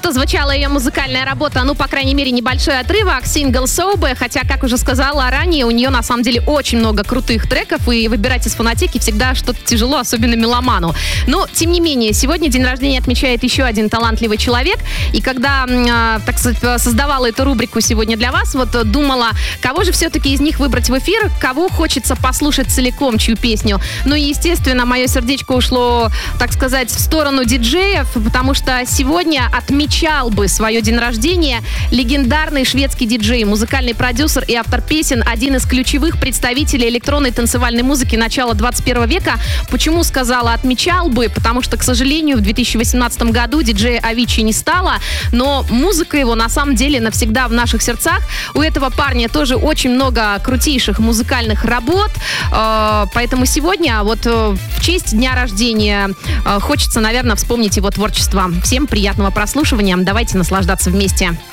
что звучала ее музыкальная работа, ну, по крайней мере, небольшой отрывок, сингл «Sober», хотя, как уже сказала ранее, у нее, на самом деле, очень много крутых треков, и выбирать из фонотеки всегда что-то тяжело, особенно меломану. Но, тем не менее, сегодня день рождения отмечает еще один талантливый человек, и когда, так сказать, создавала эту рубрику сегодня для вас, вот думала, кого же все-таки из них выбрать в эфир, кого хочется послушать целиком, чью песню. Ну и, естественно, мое сердечко ушло, так сказать, в сторону диджеев, потому что сегодня отмечал бы свое день рождения легендарный шведский диджей, музыкальный продюсер и автор песен, один из ключевых представителей электронной танцевальной музыки начала 21 века. Почему сказала отмечал бы? Потому что, к сожалению, в 2018 году диджея Avicii не стало, но музыка его на самом деле навсегда в наших сердцах. У этого парня тоже очень много крутейших музыкальных работ, поэтому сегодня вот в честь дня рождения хочется, наверное, вспомнить его творчество. Всем приятного прослушивания. Давайте наслаждаться вместе.